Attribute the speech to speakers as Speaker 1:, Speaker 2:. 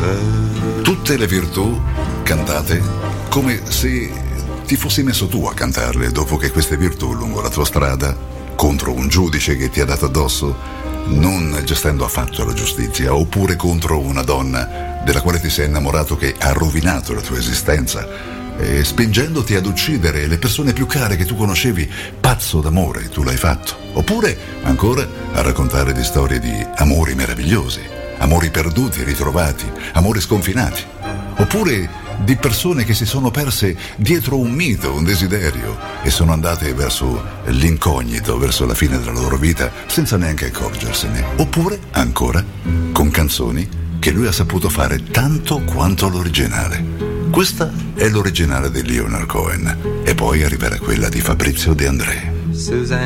Speaker 1: Tutte le virtù cantate come se ti fossi messo tu a cantarle dopo che queste virtù lungo la tua strada, contro un giudice che ti ha dato addosso, non gestendo affatto la giustizia, oppure contro una donna della quale ti sei innamorato che ha rovinato la tua esistenza, e spingendoti ad uccidere le persone più care che tu conoscevi, pazzo d'amore, tu l'hai fatto. Oppure ancora a raccontare di storie di amori meravigliosi, amori perduti, ritrovati, amori sconfinati. Oppure di persone che si sono perse dietro un mito, un desiderio, e sono andate verso l'incognito, verso la fine della loro vita, senza neanche accorgersene. Oppure, ancora, con canzoni che lui ha saputo fare tanto quanto l'originale. Questa è l'originale di Leonard Cohen, e poi arriverà quella di Fabrizio De André.